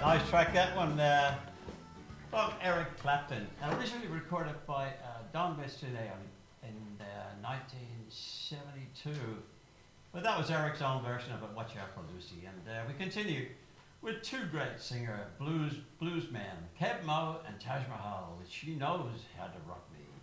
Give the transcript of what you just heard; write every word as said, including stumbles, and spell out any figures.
Nice track, that one. Uh, from Eric Clapton. Originally recorded by uh, Don Bastianelli in uh, nineteen seventy-two. But that was Eric's own version of it, Watch Out for Lucy. And uh, we continue with two great singer blues bluesmen, Kev Moe and Taj Mahal, with She Knows How to Rock Me.